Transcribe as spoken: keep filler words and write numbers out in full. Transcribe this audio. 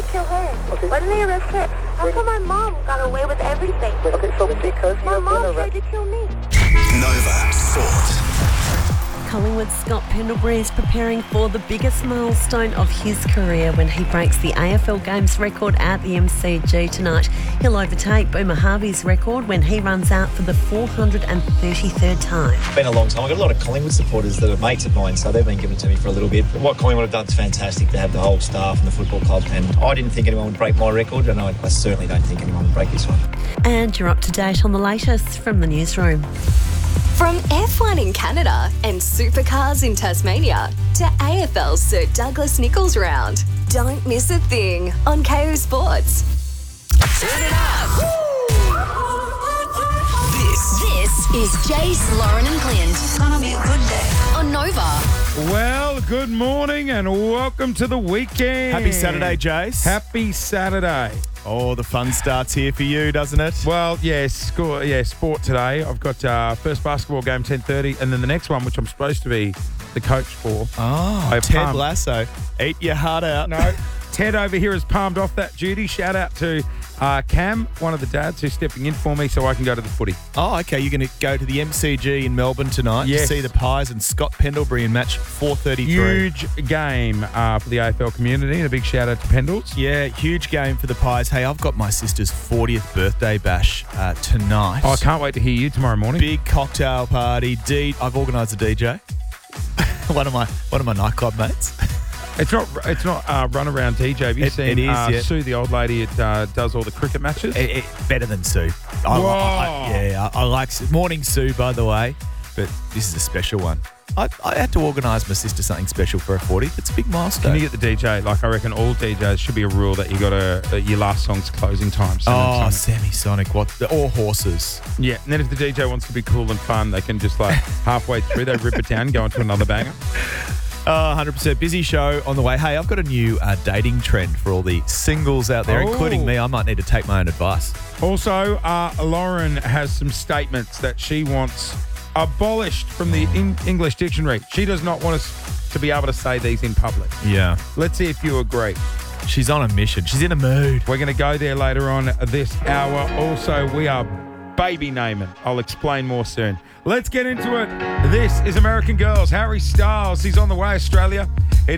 kill her? Okay. Why didn't they arrest her? How come my mom got away with everything? Okay, so because My you've mom been tried arrested. to kill me. Nova Sport. Collingwood's Scott Pendlebury is preparing for the biggest milestone of his career when he breaks the A F L Games record at the M C G tonight. He'll overtake Boomer Harvey's record when he runs out for the four hundred thirty-third time. It's been a long time. I've got a lot of Collingwood supporters that are mates of mine, so they've been giving it to me for a little bit. But what Collingwood have done is fantastic to have the whole staff and the football club, and I didn't think anyone would break my record, and I, I certainly don't think anyone would break this one. And you're up to date on the latest from the newsroom. From F one in Canada and supercars in Tasmania to A F L Sir Douglas Nicholls round. Don't miss a thing on K O Sports. Turn it up. This, This is Jace, Lauren and Clint is gonna be a good day. on Nova. Well, good morning and welcome to the weekend. Happy Saturday, Jace. Happy Saturday. Oh, the fun starts here for you, doesn't it? Well, yeah, score, yeah, sport today. I've got uh, first basketball game ten thirty, and then the next one, which I'm supposed to be the coach for. Oh, I Ted palmed- Lasso. Eat your heart out. No, Ted over here has palmed off that duty. Shout out to uh, Cam, one of the dads, who's stepping in for me so I can go to the footy. Oh, okay. You're going to go to the M C G in Melbourne tonight Yes. to see the Pies and Scott Pendlebury in match four thirty-three. Huge game uh, for the A F L community, and a big shout out to Pendles. Yeah, huge game for the Pies. Hey, I've got my sister's fortieth birthday bash uh, tonight. Oh, I can't wait to hear you tomorrow morning. Big cocktail party. D- I've organised a D J. one of my one of my nightclub mates. It's not. It's not uh, run around D J. Have you It- seen it is, uh, yeah. Sue, the old lady that uh, does all the cricket matches? It, it, better than Sue. I, Whoa. I, I, yeah, I, I like Sue. Morning Sue, by the way, but this is a special one. I, I had to organise my sister something special for her fortieth. It's a big milestone. Can you get the D J? Like, I reckon all D Js should be a rule that you got to uh, your last song's closing time. So oh, so- Semisonic, what? The, or horses. yeah. And then if the D J wants to be cool and fun, they can just like halfway through they rip it down, go into another banger. Uh, one hundred percent busy show on the way. Hey, I've got a new uh, dating trend for all the singles out there, Oh. including me. I might need to take my own advice. Also, uh, Lauren has some statements that she wants abolished from the in- English dictionary. She does not want us to be able to say these in public. Yeah. Let's see if you agree. She's on a mission. She's in a mood. We're going to go there later on this hour. Also, we are baby naming. I'll explain more soon. Let's get into it. This is American Girls. Harry Styles. He's on the way, Australia. It